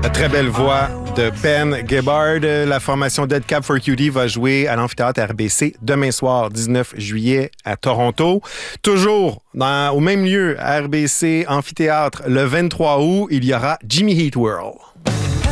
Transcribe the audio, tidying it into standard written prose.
La très belle voix de Ben Gibbard. La formation Dead Cab for Cutie va jouer à l'amphithéâtre RBC demain soir, 19 juillet, à Toronto. Toujours au même lieu, RBC Amphithéâtre, le 23 août, il y aura Jimmy Eat World.